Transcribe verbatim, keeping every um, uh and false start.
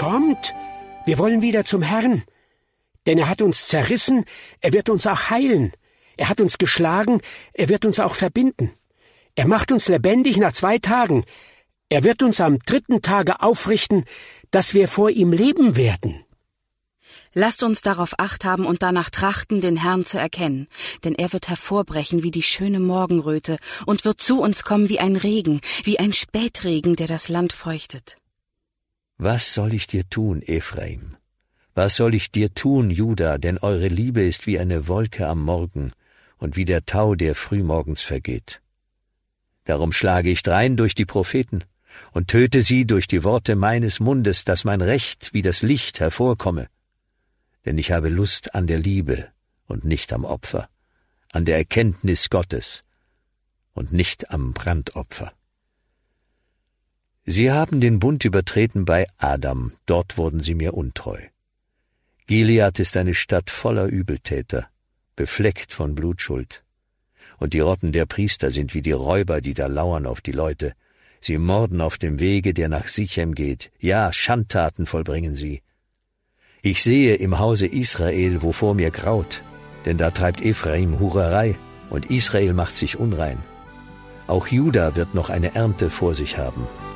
Kommt, wir wollen wieder zum Herrn. Denn er hat uns zerrissen, er wird uns auch heilen. Er hat uns geschlagen, er wird uns auch verbinden. Er macht uns lebendig nach zwei Tagen. Er wird uns am dritten Tage aufrichten, dass wir vor ihm leben werden. Lasst uns darauf Acht haben und danach trachten, den Herrn zu erkennen. Denn er wird hervorbrechen wie die schöne Morgenröte und wird zu uns kommen wie ein Regen, wie ein Spätregen, der das Land feuchtet. Was soll ich dir tun, Ephraim? Was soll ich dir tun, Juda, denn eure Liebe ist wie eine Wolke am Morgen und wie der Tau, der frühmorgens vergeht. Darum schlage ich drein durch die Propheten und töte sie durch die Worte meines Mundes, dass mein Recht wie das Licht hervorkomme. Denn ich habe Lust an der Liebe und nicht am Opfer, an der Erkenntnis Gottes und nicht am Brandopfer. Sie haben den Bund übertreten bei Adam, dort wurden sie mir untreu. Gilead ist eine Stadt voller Übeltäter, befleckt von Blutschuld. Und die Rotten der Priester sind wie die Räuber, die da lauern auf die Leute. Sie morden auf dem Wege, der nach Sichem geht. Ja, Schandtaten vollbringen sie. Ich sehe im Hause Israel, wo vor mir graut, denn da treibt Ephraim Hurerei und Israel macht sich unrein. Auch Juda wird noch eine Ernte vor sich haben.